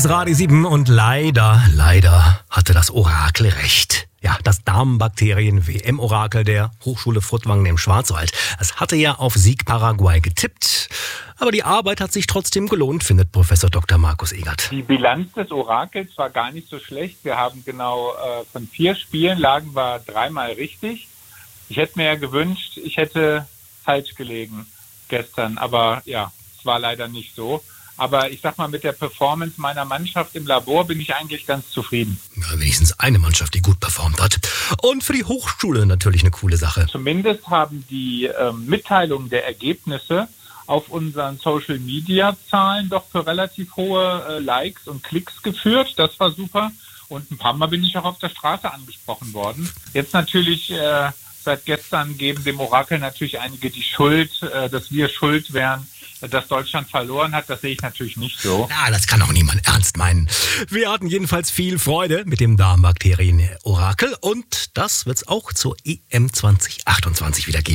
ist Radio 7 und leider hatte das Orakel recht. Ja, das Darmbakterien-WM-Orakel der Hochschule Furtwangen im Schwarzwald. Es hatte ja auf Sieg Paraguay getippt. Aber die Arbeit hat sich trotzdem gelohnt, findet Professor Dr. Markus Egert. Die Bilanz des Orakels war gar nicht so schlecht. Wir haben genau von 4 Spielen lagen wir 3-mal richtig. Ich hätte mir ja gewünscht, ich hätte falsch gelegen gestern. Aber ja, es war leider nicht so. Aber ich sag mal, mit der Performance meiner Mannschaft im Labor bin ich eigentlich ganz zufrieden. Ja, wenigstens eine Mannschaft, die gut performt hat. Und für die Hochschule natürlich eine coole Sache. Zumindest haben die Mitteilungen der Ergebnisse auf unseren Social-Media-Zahlen doch für relativ hohe Likes und Klicks geführt. Das war super. Und ein paar Mal bin ich auch auf der Straße angesprochen worden. Jetzt natürlich, seit gestern geben dem Orakel natürlich einige die Schuld, dass wir schuld wären, dass Deutschland verloren hat. Das sehe ich natürlich nicht so. Ja, das kann auch niemand ernst meinen. Wir hatten jedenfalls viel Freude mit dem Darmbakterien-Orakel. Und das wird's auch zur EM 2028 wieder geben.